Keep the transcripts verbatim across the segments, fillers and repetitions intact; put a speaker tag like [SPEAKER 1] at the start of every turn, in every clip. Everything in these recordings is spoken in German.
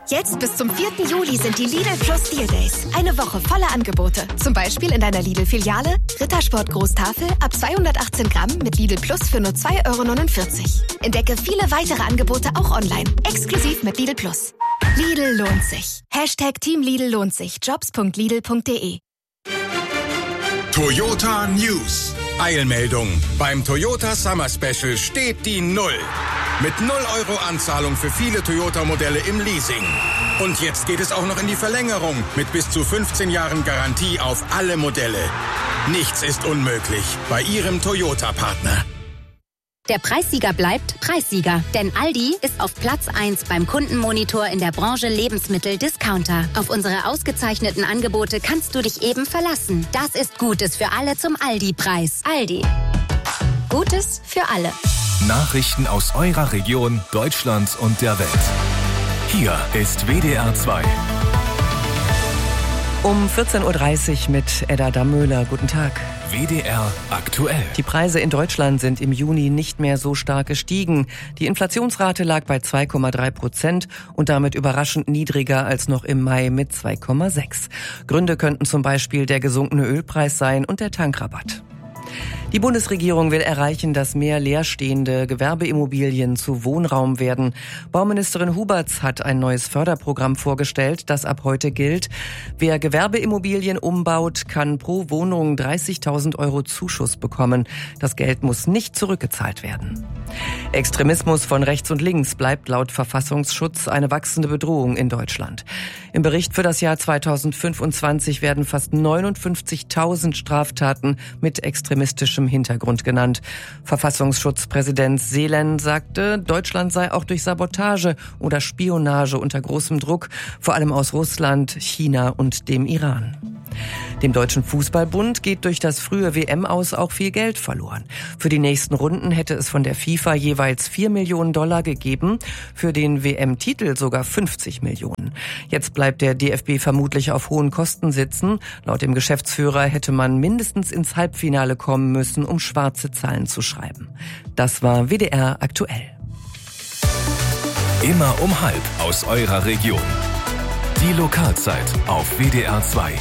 [SPEAKER 1] Jetzt bis zum vierten Juli sind die Lidl Plus Deal Days. Eine Woche voller Angebote. Zum Beispiel in deiner Lidl-Filiale Rittersport Großtafel ab zweihundertachtzehn Gramm mit Lidl Plus für nur zwei Euro neunundvierzig. Entdecke viele weitere Angebote auch online. Exklusiv mit Lidl Plus. Lidl lohnt sich. Hashtag Team Lidl lohnt sich. Jobs punkt lidl punkt de.
[SPEAKER 2] Toyota News. Eilmeldung. Beim Toyota Summer Special steht die Null. Mit null Euro Anzahlung für viele Toyota-Modelle im Leasing. Und jetzt geht es auch noch in die Verlängerung mit bis zu fünfzehn Jahren Garantie auf alle Modelle. Nichts ist unmöglich bei Ihrem Toyota-Partner.
[SPEAKER 3] Der Preissieger bleibt Preissieger, denn Aldi ist auf Platz eins beim Kundenmonitor in der Branche Lebensmittel-Discounter. Auf unsere ausgezeichneten Angebote kannst du dich eben verlassen. Das ist Gutes für alle zum Aldi-Preis. Aldi. Gutes für alle.
[SPEAKER 4] Nachrichten aus eurer Region, Deutschland und der Welt. Hier ist W D R zwei.
[SPEAKER 5] Um vierzehn Uhr dreißig mit Edda Dammöhler. Guten Tag.
[SPEAKER 4] W D R aktuell.
[SPEAKER 5] Die Preise in Deutschland sind im Juni nicht mehr so stark gestiegen. Die Inflationsrate lag bei zwei Komma drei Prozent und damit überraschend niedriger als noch im Mai mit zwei Komma sechs. Gründe könnten zum Beispiel der gesunkene Ölpreis sein und der Tankrabatt. Die Bundesregierung will erreichen, dass mehr leerstehende Gewerbeimmobilien zu Wohnraum werden. Bauministerin Huberts hat ein neues Förderprogramm vorgestellt, das ab heute gilt. Wer Gewerbeimmobilien umbaut, kann pro Wohnung dreißigtausend Euro Zuschuss bekommen. Das Geld muss nicht zurückgezahlt werden. Extremismus von rechts und links bleibt laut Verfassungsschutz eine wachsende Bedrohung in Deutschland. Im Bericht für das Jahr zweitausendfünfundzwanzig werden fast neunundfünfzigtausend Straftaten mit extremistischem Hintergrund genannt. Verfassungsschutzpräsident Seelen sagte, Deutschland sei auch durch Sabotage oder Spionage unter großem Druck, vor allem aus Russland, China und dem Iran. Dem Deutschen Fußballbund geht durch das frühe W M-Aus auch viel Geld verloren. Für die nächsten Runden hätte es von der FIFA jeweils vier Millionen Dollar gegeben, für den W M-Titel sogar fünfzig Millionen. Jetzt bleibt der D F B vermutlich auf hohen Kosten sitzen. Laut dem Geschäftsführer hätte man mindestens ins Halbfinale kommen müssen, um schwarze Zahlen zu schreiben. Das war W D R aktuell.
[SPEAKER 4] Immer um halb aus eurer Region. Die Lokalzeit auf W D R zwei.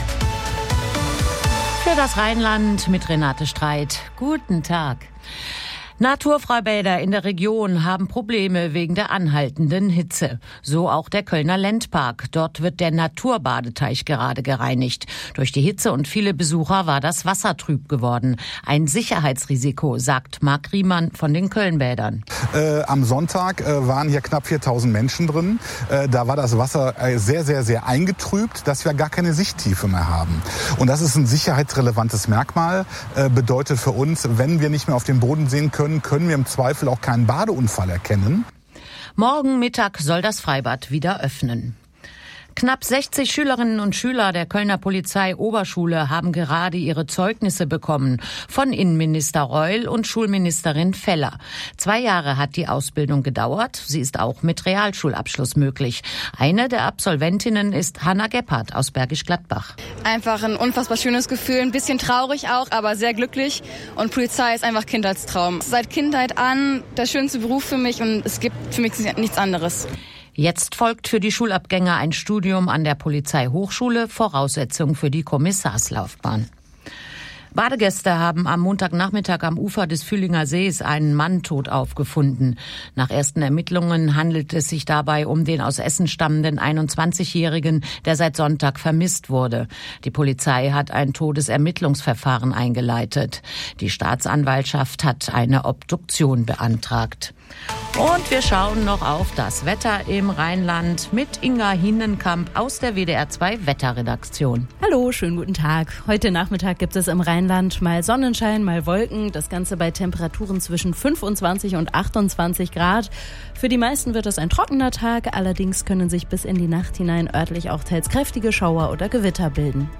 [SPEAKER 6] Für das Rheinland mit Renate Streit. Guten Tag. Naturfreibäder in der Region haben Probleme wegen der anhaltenden Hitze. So auch der Kölner Ländpark. Dort wird der Naturbadeteich gerade gereinigt. Durch die Hitze und viele Besucher war das Wasser trüb geworden. Ein Sicherheitsrisiko, sagt Marc Riemann von den Kölnbädern.
[SPEAKER 7] Äh, am Sonntag äh, waren hier knapp viertausend Menschen drin. Äh, da war das Wasser äh, sehr, sehr, sehr eingetrübt, dass wir gar keine Sichttiefe mehr haben. Und das ist ein sicherheitsrelevantes Merkmal. Äh, bedeutet für uns, wenn wir nicht mehr auf den Boden sehen können, können wir im Zweifel auch keinen Badeunfall erkennen.
[SPEAKER 6] Morgen Mittag soll das Freibad wieder öffnen. Knapp sechzig Schülerinnen und Schüler der Kölner Polizei-Oberschule haben gerade ihre Zeugnisse bekommen von Innenminister Reul und Schulministerin Feller. Zwei Jahre hat die Ausbildung gedauert. Sie ist auch mit Realschulabschluss möglich. Eine der Absolventinnen ist Hanna Gebhardt aus Bergisch Gladbach.
[SPEAKER 8] Einfach ein unfassbar schönes Gefühl, ein bisschen traurig auch, aber sehr glücklich. Und Polizei ist einfach Kindheitstraum. Seit Kindheit an der schönste Beruf für mich und es gibt für mich nichts anderes.
[SPEAKER 6] Jetzt folgt für die Schulabgänger ein Studium an der Polizeihochschule, Voraussetzung für die Kommissarslaufbahn. Badegäste haben am Montagnachmittag am Ufer des Fühlinger Sees einen Mann tot aufgefunden. Nach ersten Ermittlungen handelt es sich dabei um den aus Essen stammenden einundzwanzigjährigen, der seit Sonntag vermisst wurde. Die Polizei hat ein Todesermittlungsverfahren eingeleitet. Die Staatsanwaltschaft hat eine Obduktion beantragt. Und wir schauen noch auf das Wetter im Rheinland mit Inga Hinnenkamp aus der W D R zwei Wetterredaktion.
[SPEAKER 9] Hallo, schönen guten Tag. Heute Nachmittag gibt es im Rheinland mal Sonnenschein, mal Wolken. Das Ganze bei Temperaturen zwischen fünfundzwanzig und achtundzwanzig Grad. Für die meisten wird es ein trockener Tag. Allerdings können sich bis in die Nacht hinein örtlich auch teils kräftige Schauer oder Gewitter bilden.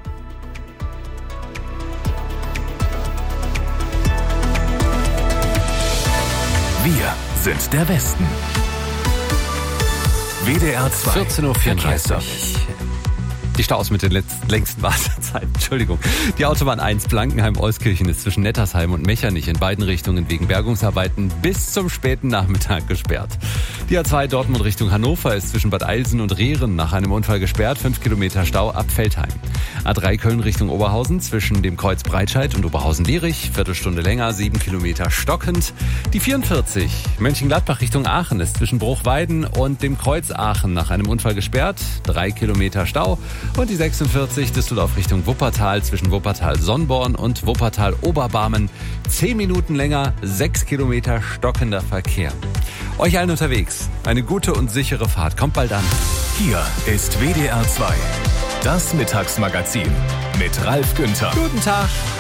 [SPEAKER 4] Wir sind der Westen. W D R zwei.
[SPEAKER 10] vierzehn Uhr vierunddreißig. Die Staus mit den längsten Wartezeiten. Entschuldigung. Die Autobahn eins Blankenheim-Euskirchen ist zwischen Nettersheim und Mechernich in beiden Richtungen wegen Bergungsarbeiten bis zum späten Nachmittag gesperrt. Die A zwei Dortmund Richtung Hannover ist zwischen Bad Eilsen und Rehren nach einem Unfall gesperrt. fünf Kilometer Stau ab Veltheim. A drei Köln Richtung Oberhausen zwischen dem Kreuz Breitscheid und Oberhausen-Dierich. Viertelstunde länger, sieben Kilometer stockend. Die vierundvierzig Mönchengladbach Richtung Aachen ist zwischen Bruchweiden und dem Kreuz Aachen nach einem Unfall gesperrt. drei Kilometer Stau. Und die sechsundvierzig Düsseldorf Richtung Wuppertal zwischen Wuppertal-Sonnborn und Wuppertal-Oberbarmen. zehn Minuten länger, sechs Kilometer stockender Verkehr. Euch allen unterwegs eine gute und sichere Fahrt. Kommt bald an.
[SPEAKER 4] Hier ist W D R zwei. Das Mittagsmagazin mit Ralf Günther.
[SPEAKER 10] Guten Tag.